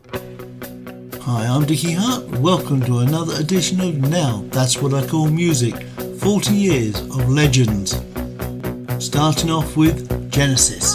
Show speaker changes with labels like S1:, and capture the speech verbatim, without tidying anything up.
S1: Hi, I'm Dickie Hart. Welcome to another edition of Now That's What I Call Music, forty years of legends. Starting off with Genesis.